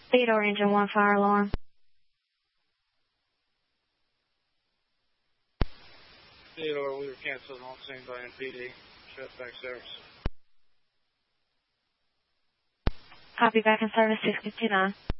Theodore Engine 1 fire alarm. Theodore, we were canceled on scene by NPD. Shut back service. Copy, back in service 659.